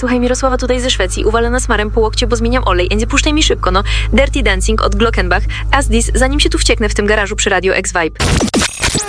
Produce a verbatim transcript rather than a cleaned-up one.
słuchaj, Mirosława tutaj ze Szwecji, uwalona smarem po łokcie, bo zmieniam olej. Ej, puszczaj mi szybko, no. Dirty Dancing od Glockenbach. As This, zanim się tu wcieknę w tym garażu przy Radio X Vibe.